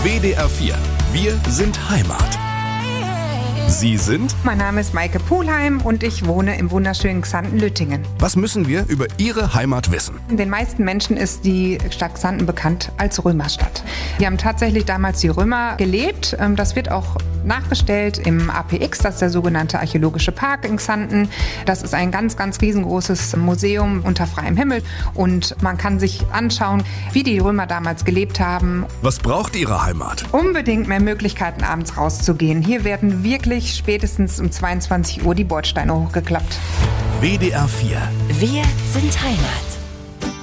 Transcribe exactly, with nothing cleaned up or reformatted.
W D R vier. Wir sind Heimat. Sie sind? Mein Name ist Maike Pulheim und ich wohne im wunderschönen Xanten-Lüttingen. Was müssen wir über Ihre Heimat wissen? Den meisten Menschen ist die Stadt Xanten bekannt als Römerstadt. Hier haben tatsächlich damals die Römer gelebt. Das wird auch nachgestellt im A P X, das ist der sogenannte Archäologische Park in Xanten. Das ist ein ganz, ganz riesengroßes Museum unter freiem Himmel und man kann sich anschauen, wie die Römer damals gelebt haben. Was braucht Ihre Heimat? Unbedingt mehr Möglichkeiten, abends rauszugehen. Hier werden wirklich spätestens um zweiundzwanzig Uhr die Bordsteine hochgeklappt. W D R vier. Wir sind Heimat.